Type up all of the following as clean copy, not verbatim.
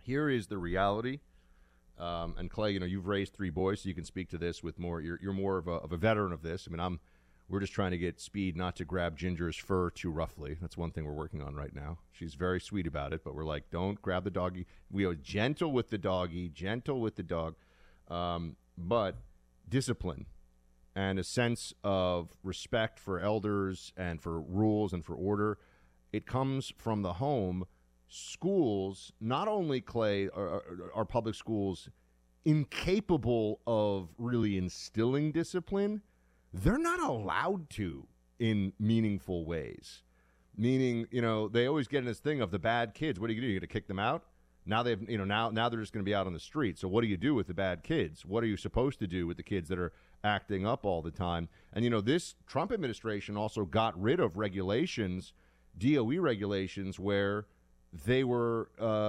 Here is the reality. And Clay, you've raised three boys, so you can speak to this with more. You're more of a veteran of this. I mean, we're just trying to get Speed not to grab Ginger's fur too roughly. That's one thing we're working on right now. She's very sweet about it, but we're like, don't grab the doggy. We are gentle with the doggy, gentle with the dog, but discipline and a sense of respect for elders and for rules and for order. It comes from the home. Schools, not only, Clay, are public schools incapable of really instilling discipline, they're not allowed to in meaningful ways. Meaning, they always get in this thing of the bad kids. What are you going to do? You're going to kick them out? Now now they're just going to be out on the street. So what do you do with the bad kids? What are you supposed to do with the kids that are acting up all the time? And, this Trump administration also got rid of regulations, DOE regulations, where they were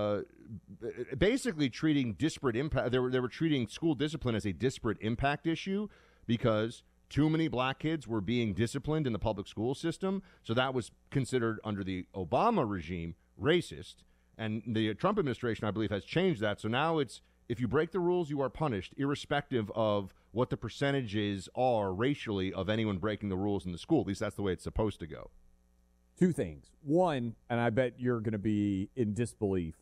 basically treating disparate impact. They were treating school discipline as a disparate impact issue because too many black kids were being disciplined in the public school system. So that was considered under the Obama regime racist. And the Trump administration, I believe, has changed that. So now it's if you break the rules, you are punished, irrespective of what the percentages are racially of anyone breaking the rules in the school. At least that's the way it's supposed to go. Two things. One, and I bet you're going to be in disbelief.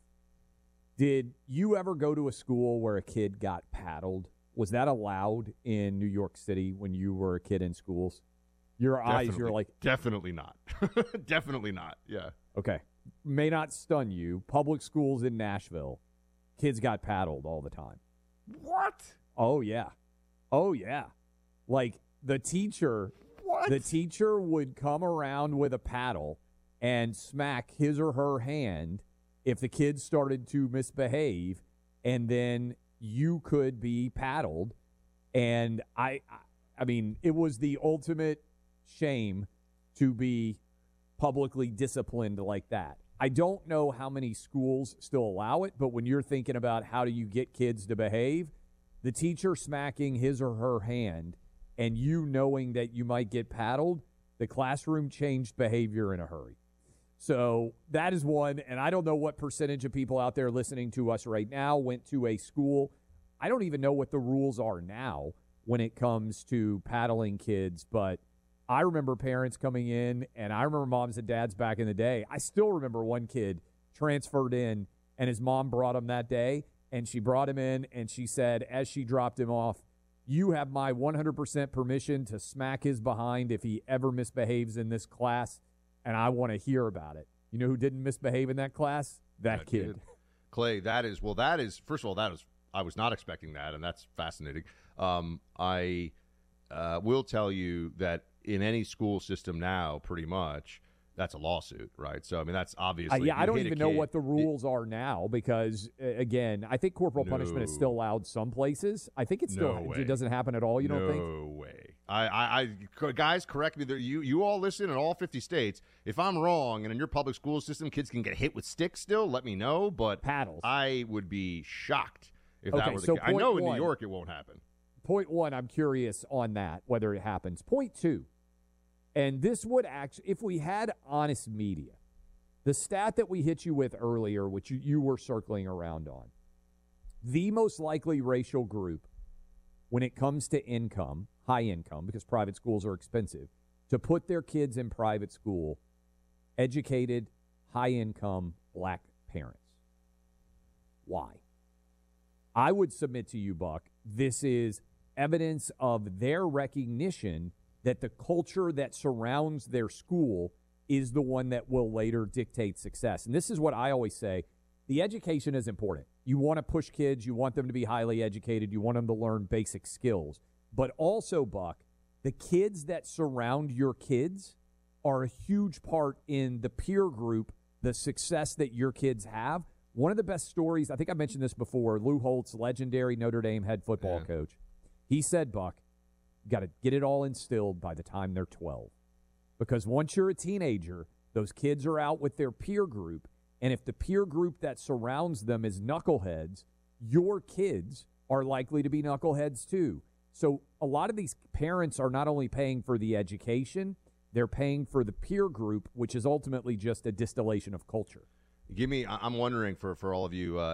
Did you ever go to a school where a kid got paddled? Was that allowed in New York City when you were a kid in schools? Your eyes, you're like... Definitely not. Definitely not, yeah. Okay. May not stun you. Public schools in Nashville, kids got paddled all the time. What? Oh, yeah. Oh, yeah. Like, the teacher... What? The teacher would come around with a paddle and smack his or her hand if the kids started to misbehave, and then you could be paddled. And I mean, it was the ultimate shame to be publicly disciplined like that. I don't know how many schools still allow it, but when you're thinking about how do you get kids to behave, the teacher smacking his or her hand and you knowing that you might get paddled, the classroom changed behavior in a hurry. So that is one, and I don't know what percentage of people out there listening to us right now went to a school. I don't even know what the rules are now when it comes to paddling kids, but I remember parents coming in, and I remember moms and dads back in the day. I still remember one kid transferred in, and his mom brought him that day, and she brought him in, and she said, as she dropped him off, you have my 100% permission to smack his behind if he ever misbehaves in this class, and I want to hear about it. You know who didn't misbehave in that class? That kid. Clay, first of all, I was not expecting that, and that's fascinating. I will tell you that in any school system now, pretty much, that's a lawsuit, right? So, I mean, that's obviously... I don't even know what the rules are now because, again, I think corporal punishment is still allowed some places. I think it doesn't happen at all, you don't think? No way. Guys, correct me. You all listen in all 50 states. If I'm wrong and in your public school system kids can get hit with sticks still, let me know. But paddles. I would be shocked if that were the case. I know in New York it won't happen. Point one, I'm curious on that, whether it happens. Point two. And this would actually, if we had honest media, the stat that we hit you with earlier, which you were circling around on, the most likely racial group when it comes to income, high income, because private schools are expensive, to put their kids in private school, educated, high income, black parents. Why? I would submit to you, Buck, this is evidence of their recognition that the culture that surrounds their school is the one that will later dictate success. And this is what I always say. The education is important. You want to push kids. You want them to be highly educated. You want them to learn basic skills. But also, Buck, the kids that surround your kids are a huge part in the peer group, the success that your kids have. One of the best stories, I think I mentioned this before, Lou Holtz, legendary Notre Dame head football coach. He said, Buck, you got to get it all instilled by the time they're 12. Because once you're a teenager, those kids are out with their peer group. And if the peer group that surrounds them is knuckleheads, your kids are likely to be knuckleheads too. So a lot of these parents are not only paying for the education, they're paying for the peer group, which is ultimately just a distillation of culture. I'm wondering for all of you